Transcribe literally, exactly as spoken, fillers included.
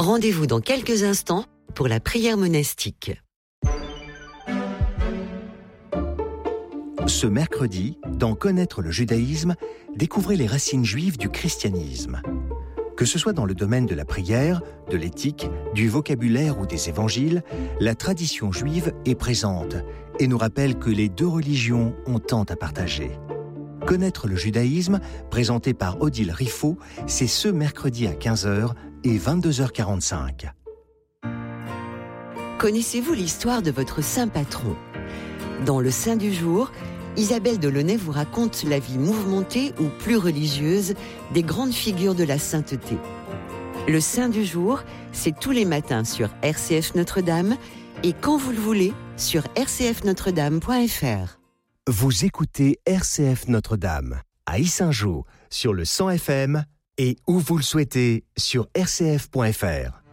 Rendez-vous dans quelques instants pour la prière monastique. Ce mercredi, dans Connaître le judaïsme, découvrez les racines juives du christianisme. Que ce soit dans le domaine de la prière, de l'éthique, du vocabulaire ou des évangiles, la tradition juive est présente et nous rappelle que les deux religions ont tant à partager. Connaître le judaïsme, présenté par Odile Riffaut, c'est ce mercredi à quinze heures et vingt-deux heures quarante-cinq. Connaissez-vous l'histoire de votre saint patron ? Dans le Saint du jour, Isabelle Delaunay vous raconte la vie mouvementée ou plus religieuse des grandes figures de la sainteté. Le Saint du jour, c'est tous les matins sur R C F Notre-Dame et quand vous le voulez sur r c f notre dame point f r. Vous écoutez R C F Notre-Dame à Yssingeaux sur le cent F M et où vous le souhaitez sur r c f point f r.